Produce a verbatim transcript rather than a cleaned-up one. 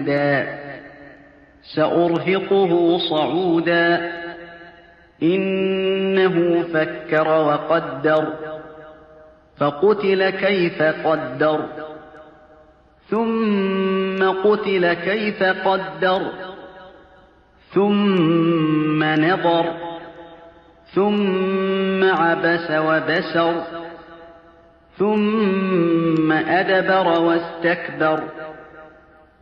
مشهودا سأرهقه صعودا إنه فكر وقدر فقتل كيف قدر ثم قتل كيف قدر ثم نظر ثم عبس وبسر ثم أدبر واستكبر